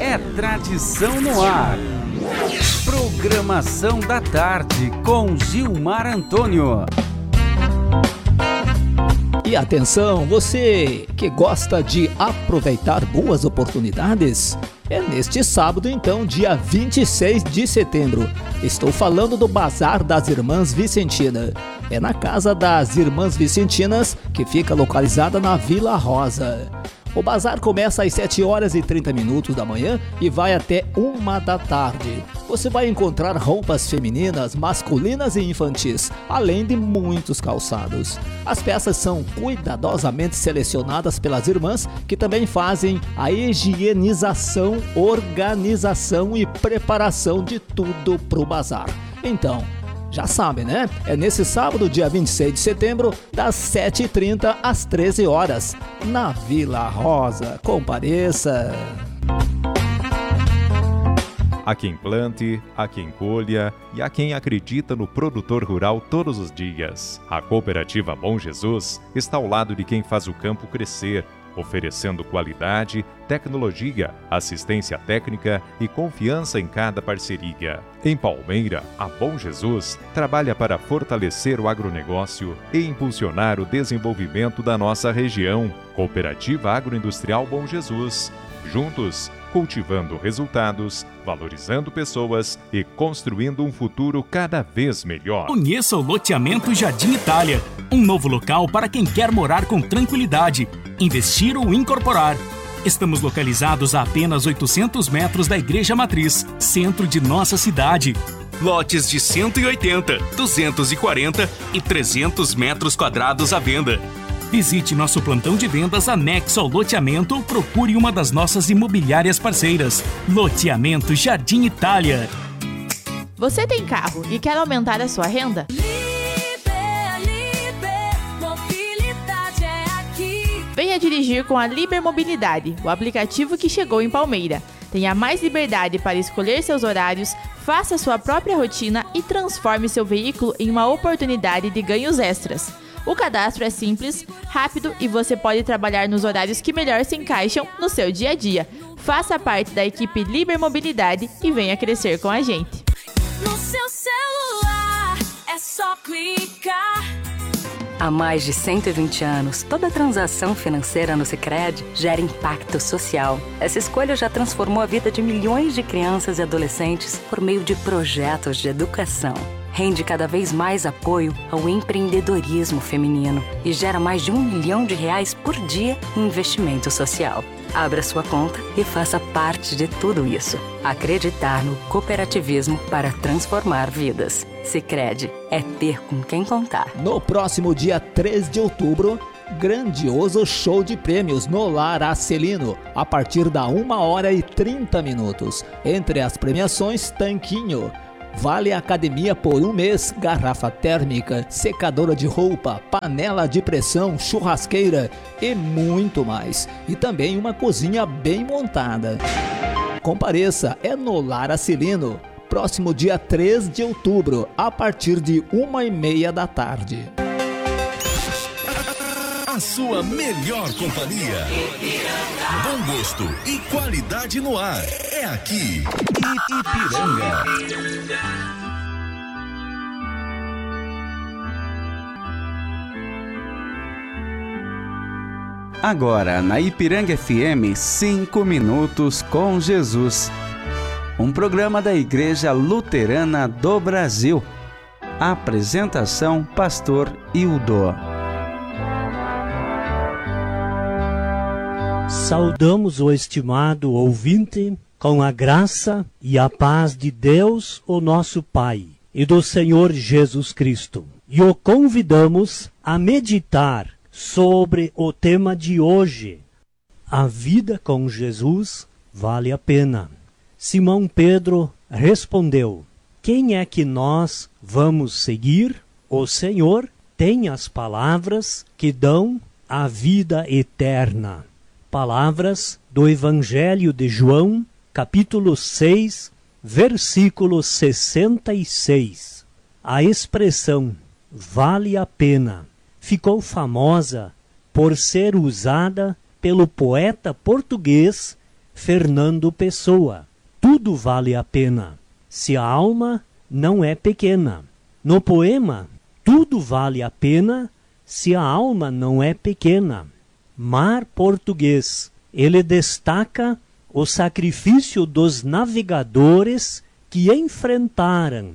é tradição no ar. Programação da tarde com Gilmar Antônio. E atenção, você que gosta de aproveitar boas oportunidades, é neste sábado então, dia 26 de setembro. Estou falando do Bazar das Irmãs Vicentinas. É na Casa das Irmãs Vicentinas, que fica localizada na Vila Rosa. O bazar começa às 7h30 da manhã e vai até 1 da tarde. Você vai encontrar roupas femininas, masculinas e infantis, além de muitos calçados. As peças são cuidadosamente selecionadas pelas irmãs, que também fazem a higienização, organização e preparação de tudo para o bazar. Então, já sabe, né? É nesse sábado, dia 26 de setembro, das 7h30 às 13 horas, na Vila Rosa. Compareça! Há quem plante, há quem colha e há quem acredita no produtor rural todos os dias. A Cooperativa Bom Jesus está ao lado de quem faz o campo crescer, oferecendo qualidade, tecnologia, assistência técnica e confiança em cada parceria. Em Palmeira, a Bom Jesus trabalha para fortalecer o agronegócio e impulsionar o desenvolvimento da nossa região. Cooperativa Agroindustrial Bom Jesus. Juntos, cultivando resultados, valorizando pessoas e construindo um futuro cada vez melhor. Conheça o loteamento Jardim Itália, um novo local para quem quer morar com tranquilidade, investir ou incorporar. Estamos localizados a apenas 800 metros da Igreja Matriz, centro de nossa cidade. Lotes de 180, 240 e 300 metros quadrados à venda. Visite nosso plantão de vendas anexo ao loteamento ou procure uma das nossas imobiliárias parceiras. Loteamento Jardim Itália. Você tem carro e quer aumentar a sua renda? Mobilidade é aqui. Venha dirigir com a Liber Mobilidade, o aplicativo que chegou em Palmeira. Tenha mais liberdade para escolher seus horários, faça sua própria rotina e transforme seu veículo em uma oportunidade de ganhos extras. O cadastro é simples, rápido e você pode trabalhar nos horários que melhor se encaixam no seu dia a dia. Faça parte da equipe Liber Mobilidade e venha crescer com a gente. No seu celular é só clicar. Há mais de 120 anos, toda transação financeira no Sicredi gera impacto social. Essa escolha já transformou a vida de milhões de crianças e adolescentes por meio de projetos de educação. Rende cada vez mais apoio ao empreendedorismo feminino e gera mais de R$1 milhão por dia em investimento social. Abra sua conta e faça parte de tudo isso. Acreditar no cooperativismo para transformar vidas. Sicredi é ter com quem contar. No próximo dia 3 de outubro, grandioso show de prêmios no Lar Acelino, a partir da 1h30. Entre as premiações, tanquinho, vale a academia por 1 mês, garrafa térmica, secadora de roupa, panela de pressão, churrasqueira e muito mais. E também uma cozinha bem montada. Compareça, é no Lar Acelino, próximo dia 3 de outubro, a partir de 1h30 da tarde. A sua melhor companhia. Bom gosto e qualidade no ar. É aqui, Ipiranga. Agora, na Ipiranga FM, 5 minutos com Jesus. Um programa da Igreja Luterana do Brasil. Apresentação, Pastor Hildo. Saudamos o estimado ouvinte com a graça e a paz de Deus, o nosso Pai, e do Senhor Jesus Cristo. E o convidamos a meditar sobre o tema de hoje. A vida com Jesus vale a pena. Simão Pedro respondeu: quem é que nós vamos seguir? O Senhor tem as palavras que dão a vida eterna. Palavras do Evangelho de João, capítulo 6, versículo 66. A expressão vale a pena ficou famosa por ser usada pelo poeta português Fernando Pessoa. Tudo vale a pena, se a alma não é pequena. No poema, tudo vale a pena, se a alma não é pequena. Mar Português. Ele destaca o sacrifício dos navegadores que enfrentaram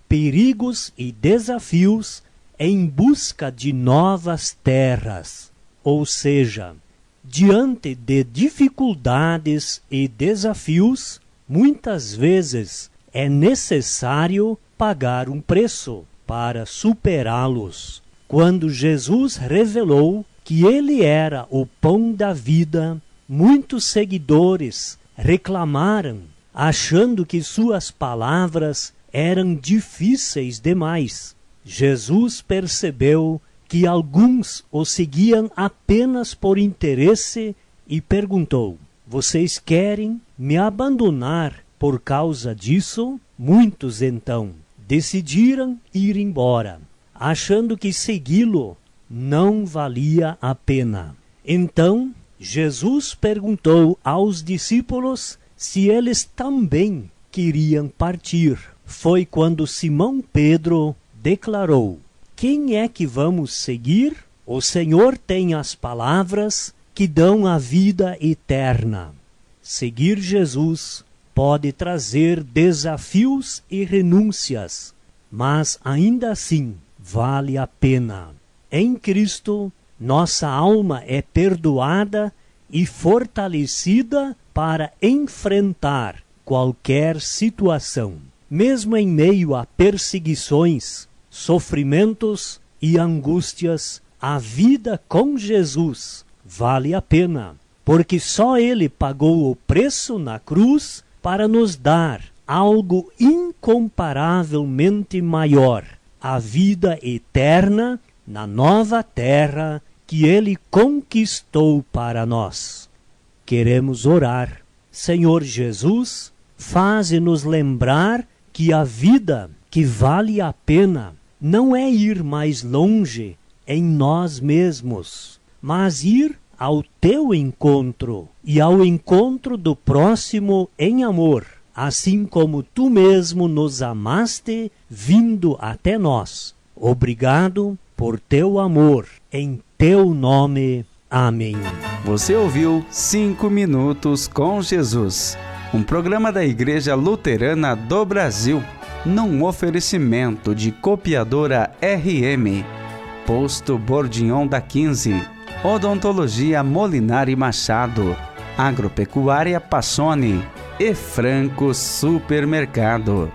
perigos e desafios em busca de novas terras, ou seja, diante de dificuldades e desafios, muitas vezes é necessário pagar um preço para superá-los. Quando Jesus revelou que ele era o pão da vida, muitos seguidores reclamaram, achando que suas palavras eram difíceis demais. Jesus percebeu que alguns o seguiam apenas por interesse e perguntou: vocês querem me abandonar por causa disso? Muitos então decidiram ir embora, achando que segui-lo não valia a pena. Então Jesus perguntou aos discípulos se eles também queriam partir. Foi quando Simão Pedro declarou: quem é que vamos seguir? O Senhor tem as palavras que dão a vida eterna. Seguir Jesus pode trazer desafios e renúncias, mas ainda assim vale a pena. Em Cristo, nossa alma é perdoada e fortalecida para enfrentar qualquer situação. Mesmo em meio a perseguições, sofrimentos e angústias, a vida com Jesus vale a pena, porque só Ele pagou o preço na cruz para nos dar algo incomparavelmente maior, a vida eterna na nova terra que Ele conquistou para nós. Queremos orar. Senhor Jesus, faze-nos lembrar que a vida que vale a pena não é ir mais longe em nós mesmos, mas ir ao teu encontro e ao encontro do próximo em amor, assim como tu mesmo nos amaste vindo até nós. Obrigado por teu amor, em teu nome. Amém. Você ouviu 5 Minutos com Jesus, um programa da Igreja Luterana do Brasil, num oferecimento de Copiadora RM, Posto Bordignon da 15, Odontologia Molinari Machado, Agropecuária Passoni e Franco Supermercado.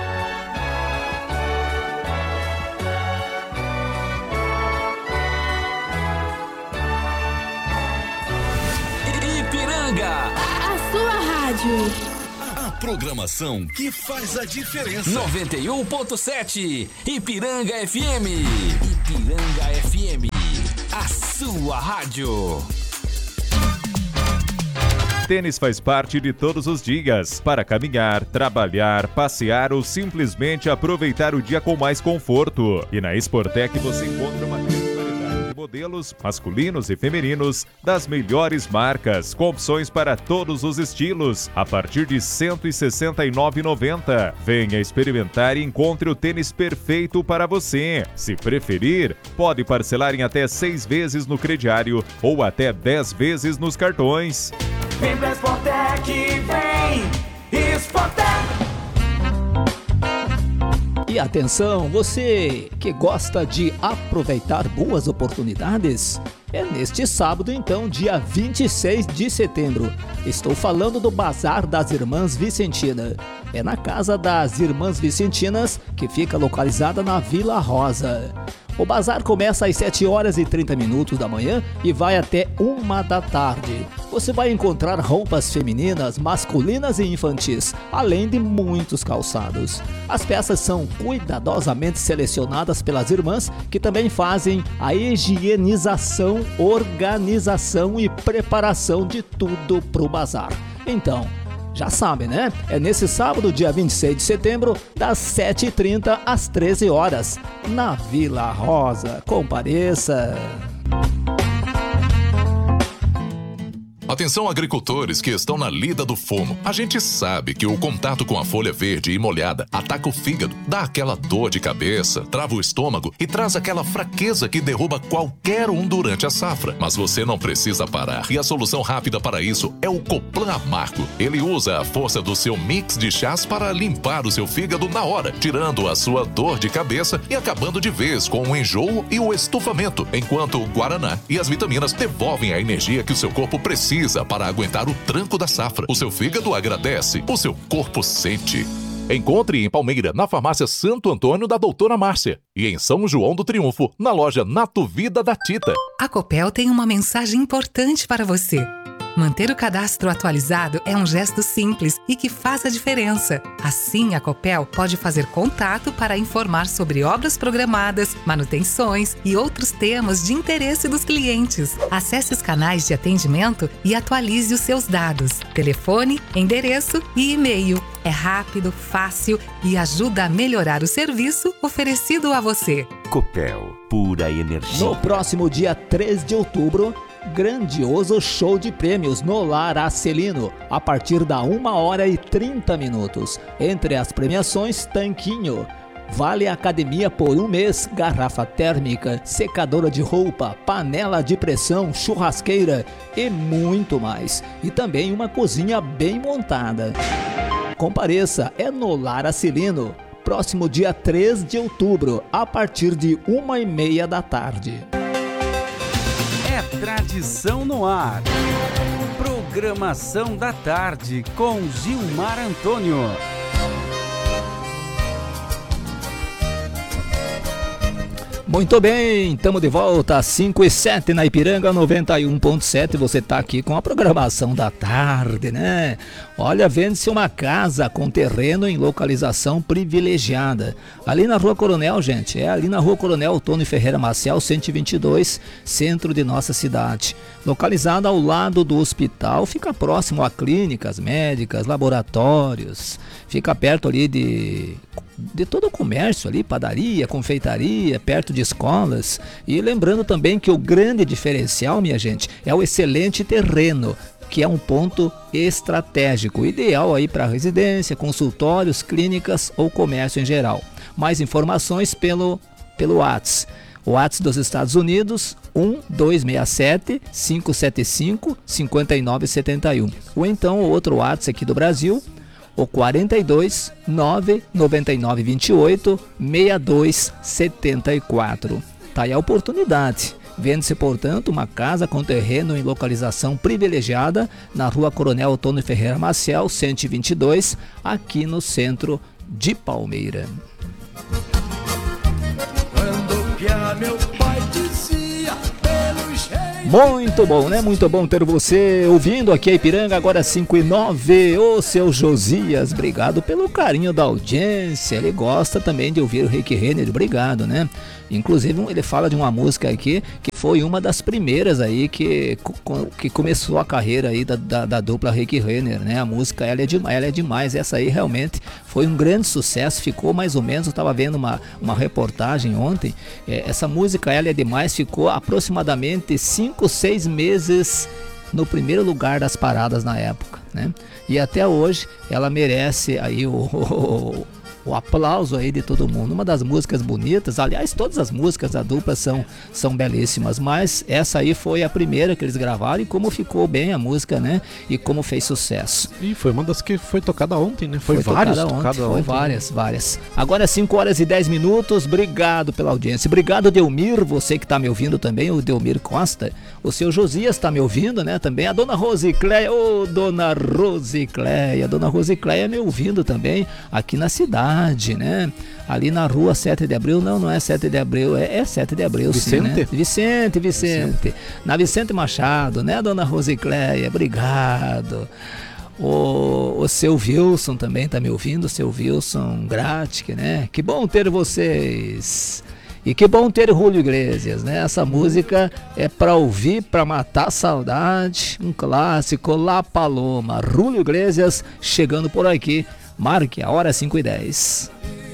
A programação que faz a diferença. 91.7 Ipiranga FM. Ipiranga FM, a sua rádio. Tênis faz parte de todos os dias, para caminhar, trabalhar, passear ou simplesmente aproveitar o dia com mais conforto. E na Sportec você encontra uma grande variedade de modelos masculinos e femininos das melhores marcas, com opções para todos os estilos, a partir de R$ 169,90. Venha experimentar e encontre o tênis perfeito para você. Se preferir, pode parcelar em até 6 vezes no crediário ou até 10 vezes nos cartões. Vem pra Sportec, vem Sportec. E atenção, você que gosta de aproveitar boas oportunidades, é neste sábado então, dia 26 de setembro. Estou falando do Bazar das Irmãs Vicentina. É na Casa das Irmãs Vicentinas, que fica localizada na Vila Rosa. O bazar começa às 7h30 da manhã e vai até 1 da tarde. Você vai encontrar roupas femininas, masculinas e infantis, além de muitos calçados. As peças são cuidadosamente selecionadas pelas irmãs, que também fazem a higienização, organização e preparação de tudo para o bazar. Então, já sabe, né? É nesse sábado, dia 26 de setembro, das 7h30 às 13 horas, na Vila Rosa. Compareça! Atenção, agricultores que estão na lida do fumo. A gente sabe que o contato com a folha verde e molhada ataca o fígado, dá aquela dor de cabeça, trava o estômago e traz aquela fraqueza que derruba qualquer um durante a safra. Mas você não precisa parar. E a solução rápida para isso é o Coplan Amargo. Ele usa a força do seu mix de chás para limpar o seu fígado na hora, tirando a sua dor de cabeça e acabando de vez com o enjoo e o estufamento, enquanto o Guaraná e as vitaminas devolvem a energia que o seu corpo precisa para aguentar o tranco da safra. O seu fígado agradece, o seu corpo sente. Encontre em Palmeira, na farmácia Santo Antônio da Doutora Márcia. E em São João do Triunfo, na loja Nato Vida da Tita. A Copel tem uma mensagem importante para você. Manter o cadastro atualizado é um gesto simples e que faz a diferença. Assim, a Copel pode fazer contato para informar sobre obras programadas, manutenções e outros temas de interesse dos clientes. Acesse os canais de atendimento e atualize os seus dados, telefone, endereço e e-mail. É rápido, fácil e ajuda a melhorar o serviço oferecido a você. Copel, pura energia. No próximo dia 3 de outubro, grandioso show de prêmios no Lar Acelino, a partir da 1h30. Entre as premiações, tanquinho, vale academia por 1 mês, garrafa térmica, secadora de roupa, panela de pressão, churrasqueira e muito mais. E também uma cozinha bem montada. Compareça, é no Lar Acelino, próximo dia 3 de outubro, a partir de 1h30. É tradição no ar. Programação da tarde com Gilmar Antônio. Muito bem, estamos de volta às 5h07 na Ipiranga 91.7. Você está aqui com a programação da tarde, né? Olha, vende-se uma casa com terreno em localização privilegiada. Ali na Rua Coronel, gente, ali na Rua Coronel Otônio Ferreira Maciel, 122, centro de nossa cidade. Localizada ao lado do hospital, fica próximo a clínicas médicas, laboratórios, fica perto ali de todo o comércio ali, padaria, confeitaria, perto de escolas. E lembrando também que o grande diferencial, minha gente, é o excelente terreno, que é um ponto estratégico, ideal aí para residência, consultórios, clínicas ou comércio em geral. Mais informações pelo WhatsApp. O WhatsApp dos Estados Unidos, 1267-575-5971. Ou então o outro WhatsApp aqui do Brasil, o 42 999 28 6274. Tá aí a oportunidade. Vende-se, portanto, uma casa com terreno em localização privilegiada na Rua Coronel Otônio Ferreira Maciel, 122, aqui no centro de Palmeira. Quando piá meu pai dizia pelos reis. Muito bom, né? Muito bom ter você ouvindo aqui a Ipiranga, agora 5h09. Ô, seu Josias, obrigado pelo carinho da audiência. Ele gosta também de ouvir o Rick Renner, obrigado, né? Inclusive, ele fala de uma música aqui que foi uma das primeiras aí que começou a carreira aí da dupla Rick Renner, né? A música ela é demais. Essa aí realmente foi um grande sucesso, ficou mais ou menos, eu estava vendo uma reportagem ontem, essa música ela é demais, ficou aproximadamente 5, 6 meses no primeiro lugar das paradas na época, né? E até hoje ela merece aí o aplauso aí de todo mundo. Uma das músicas bonitas, aliás, todas as músicas da dupla são belíssimas, mas essa aí foi a primeira que eles gravaram e como ficou bem a música, né? E como fez sucesso. E foi uma das que foi tocada ontem, né? Foi várias tocadas ontem. Foi várias. Agora 5h10, obrigado pela audiência. Obrigado, Delmir, você que tá me ouvindo também, o Delmir Costa. O seu Josias tá me ouvindo, né? Também a dona Rosicléia, dona Rosicléia. Dona Rosicléia me ouvindo também aqui na cidade, né? Ali na rua 7 de Abril, não é 7 de Abril, é 7 de Abril, Vicente? Sim, né? Vicente. Na Vicente Machado, né, dona Rosicléia? Obrigado. O seu Wilson também tá me ouvindo, o seu Wilson Gratic, né? Que bom ter vocês. E que bom ter Julio Iglesias, né? Essa música é para ouvir, para matar a saudade. Um clássico, La Paloma. Julio Iglesias chegando por aqui. Marque a hora 5h10.